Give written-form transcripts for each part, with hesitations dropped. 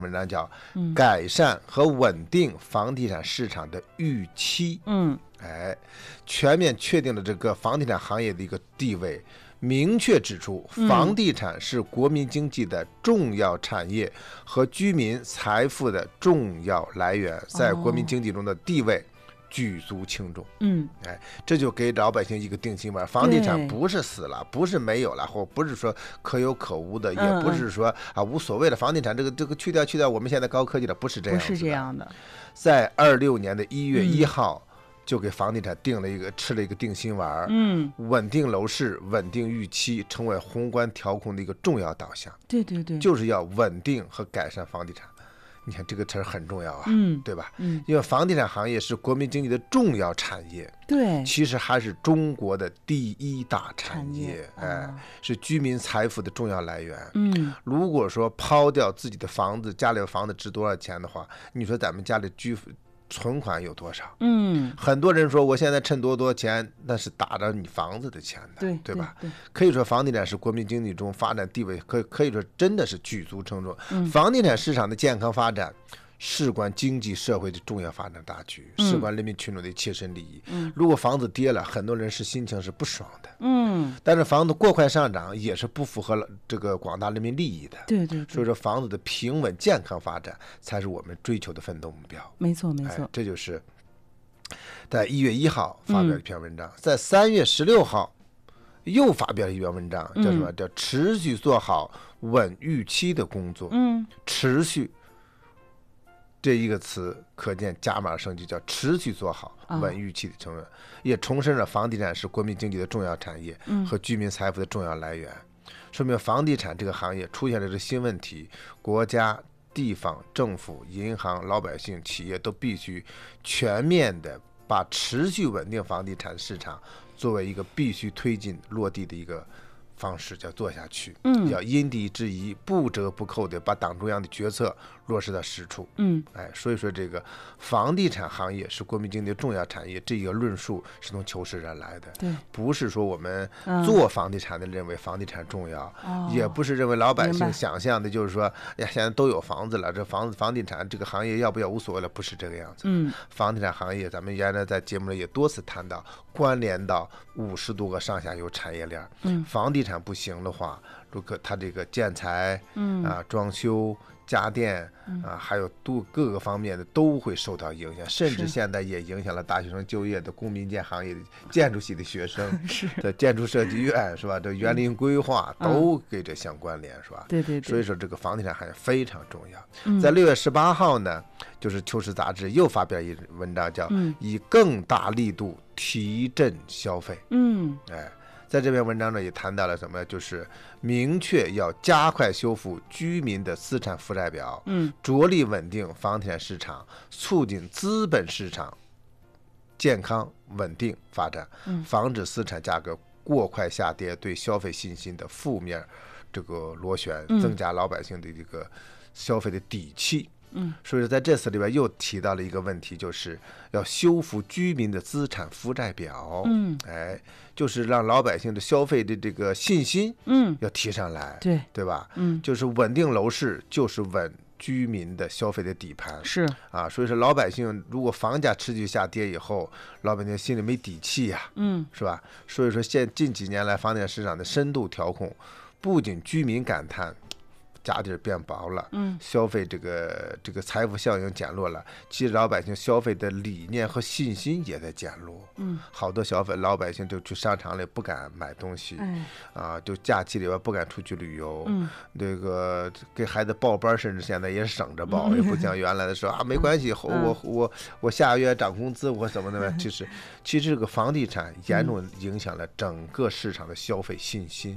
文章叫改善和稳定房地产市场的预期。全面确定了这个房地产行业的一个地位，明确指出房地产是国民经济的重要产业和居民财富的重要来源，在国民经济中的地位举足轻重。这就给老百姓一个定心丸，房地产不是死了，不是没有了，或不是说可有可无的，也不是说无所谓的，房地产这个去掉，我们现在高科技了，不是这样子的。 不是这样的。 在26年的1月1号，就给房地产吃了一个定心丸。稳定楼市，稳定预期，成为宏观调控的一个重要导向。 对， 就是要稳定和改善房地产。你看这个词儿很重要啊，对吧？因为房地产行业是国民经济的重要产业， 对， 其实还是中国的第一大产业，是居民财富的重要来源。如果说抛掉自己的房子，家里的房子值多少钱的话，你说咱们家里存款有多少？很多人说我现在趁多钱，那是打着你房子的钱的，对吧？可以说房地产是国民经济中发展地位可以说真的是举足轻重。房地产市场的健康发展事关经济社会的重要发展大局，事关人民群众的切身利益。如果房子跌了，很多人心情是不爽的。但是房子过快上涨也是不符合了这个广大人民利益的。 对， 所以说房子的平稳健康发展才是我们追求的奋斗目标。 没错。 这就是在1月1号发表一篇文章，在3月16号又发表了一篇文章，叫什么？叫持续做好稳预期的工作。持续这一个词可见加码升级，叫持续做好稳预期的成分，也重申了房地产是国民经济的重要产业和居民财富的重要来源。说明房地产这个行业出现了这个新问题，国家、地方政府、银行、老百姓、企业都必须全面的把持续稳定房地产市场作为一个必须推进落地的一个方式，叫做下去。要因地制宜，不折不扣的把党中央的决策落实到实处。所以说这个房地产行业是国民经济的重要产业，这个论述是从求实而来的。 对， 不是说我们做房地产的认为房地产重要，也不是认为老百姓想象的就是说呀，现在都有房子了，这房地产这个行业要不要无所谓了，不是这个样子。房地产行业咱们原来在节目里也多次谈到，关联到50多个上下游产业链。房地产不行的话，如果它这个建材装修、家电还有各个方面的都会受到影响，甚至现在也影响了大学生就业的公民建行业的建筑系的学生的建筑设计院，是吧？这园林规划都跟这相关联，是吧？ 对。 所以说这个房地产行业非常重要。在6月18号呢，就是《求是》杂志又发表一文章，叫以更大力度提振消费。在这篇文章呢也谈到了什么，就是明确要加快修复居民的资产负债表，着力稳定房地产市场，促进资本市场健康稳定发展，防止资产价格过快下跌对消费信心的负面这个螺旋，增加老百姓的这个消费的底气。所以说在这次里边又提到了一个问题，就是要修复居民的资产负债表。就是让老百姓的消费的这个信心要提上来，对吧？就是稳定楼市，就是稳居民的消费的底盘。 是啊，所以说老百姓如果房价持续下跌以后，老百姓心里没底气呀，是吧？所以说近几年来房地产市场的深度调控，不仅居民感叹家底变薄了，消费这个财富效应减弱了，其实老百姓消费的理念和信心也在减弱。好多老百姓就去商场里不敢买东西，就假期里边不敢出去旅游，这个给孩子报班，甚至现在也省着报，也不像原来的时候没关系，我下个月涨工资或什么的。其实这个房地产严重影响了整个市场的消费信心。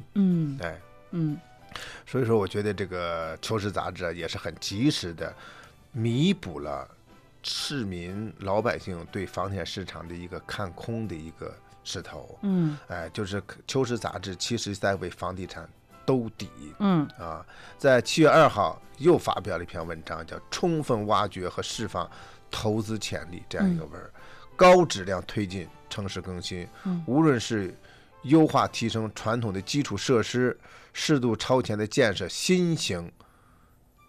所以说我觉得这个《求是》杂志也是很及时的弥补了市民老百姓对房地产市场的一个看空的一个势头。就是《求是》杂志其实在为房地产兜底。在7月2号又发表了一篇文章，叫充分挖掘和释放投资潜力，这样一个文，高质量推进城市更新，无论是优化提升传统的基础设施，适度超前的建设新型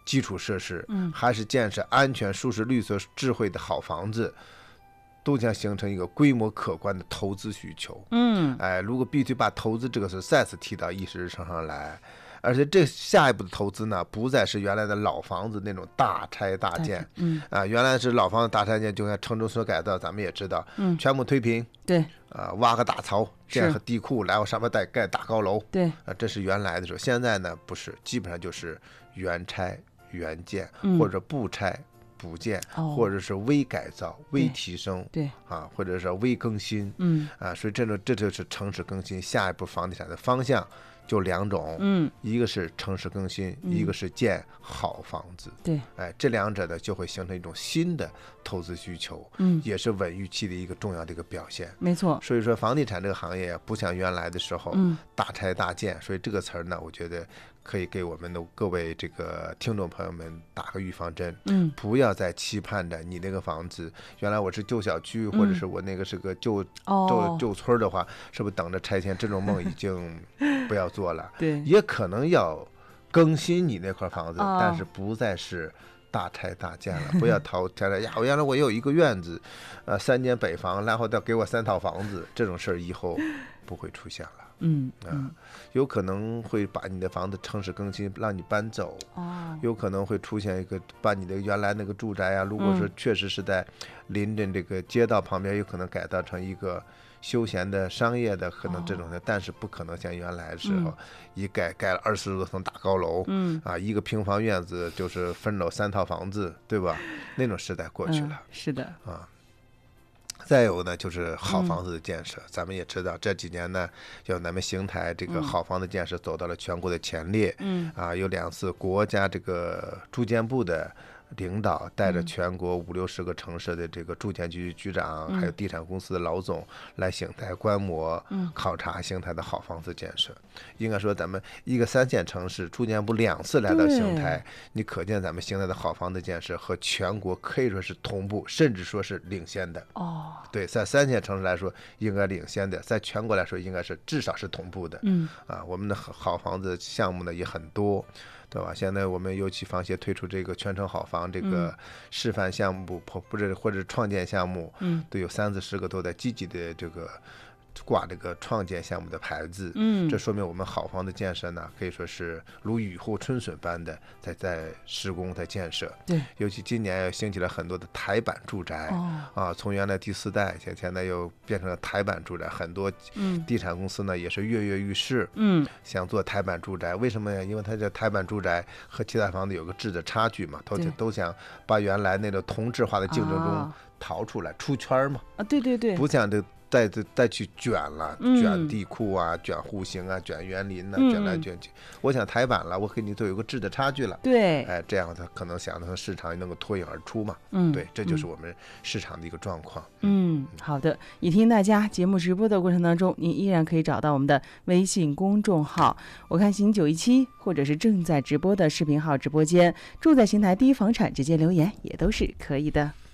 基础设施，还是建设安全、舒适、绿色、智慧的好房子，都将形成一个规模可观的投资需求。如果必须把投资这个事再次提到议事日程上来，而且这下一步的投资呢，不再是原来的老房子那种大拆大建，原来是老房子大拆建，就像城中村改造，咱们也知道，全部推平， 对， 挖个大槽，建个地库，然后上面再盖大高楼， 对， 这是原来的时候。现在呢，不是，基本上就是原拆原建，或者不拆不建，或者是微改造、微提升， 对或者是微更新，所以这就是城市更新下一步房地产的方向。就两种，一个是城市更新，一个是建好房子。 对， 这两者呢就会形成一种新的投资需求，也是稳预期的一个重要的一个表现。 没错。 所以说房地产这个行业不像原来的时候，大拆大建，所以这个词儿呢，我觉得可以给我们的各位这个听众朋友们打个预防针，不要再期盼着你那个房子，原来我是旧小区，或者是我那个是个旧村的话，是不是等着拆迁？这种梦已经不要做了。 对， 也可能要更新你那块房子，但是不再是大拆大建了。不要挑战呀，原来我有一个院子，3间北房，然后再给我3套房子，这种事儿以后不会出现了。有可能会把你的房子城市更新，让你搬走，有可能会出现一个把你的原来那个住宅如果说确实是在临着这个街道旁边，有可能改造成一个休闲的、商业的，可能这种的，但是不可能像原来的时候，盖了20多层大高楼，一个平房院子就是分楼3套房子，对吧？那种时代过去了。 是的再有呢，就是好房子的建设，咱们也知道这几年呢，就咱们邢台这个好房子建设走到了全国的前列，有2次国家这个住建部的领导带着全国50-60个城市的这个住建局局长，还有地产公司的老总来邢台观摩，考察邢台的好房子建设。应该说，咱们一个3线城市，住建部2次来到邢台，你可见咱们邢台的好房子建设和全国可以说是同步，甚至说是领先的。对，在3线城市来说应该领先的，在全国来说应该是至少是同步的。我们的好房子项目呢也很多。对吧？现在我们尤其房协推出这个全城好房这个示范项目，或者创建项目，都有30-40个都在积极的这个挂这个创建项目的牌子，这说明我们好房的建设呢，可以说是如雨后春笋般的在施工在建设。 对， 尤其今年又兴起了很多的台版住宅，从原来第4代，现在又变成了台版住宅，很多地产公司呢也是跃跃欲试，想做台版住宅。为什么呀？因为它这台版住宅和其他房子有个质的差距嘛，都想把原来那个同质化的竞争中逃出来，出圈嘛。对，不想这。再去卷了，卷地库啊，卷户型啊，卷园林啊，卷来卷去。我想台版了，我跟你都有个质的差距了。 对， 这样他可能想从市场能够脱颖而出嘛。对，这就是我们市场的一个状况。 好的，也提醒大家，节目直播的过程当中，您依然可以找到我们的微信公众号“我看行917”，或者是正在直播的视频号直播间，住在邢台第一房产直接留言也都是可以的。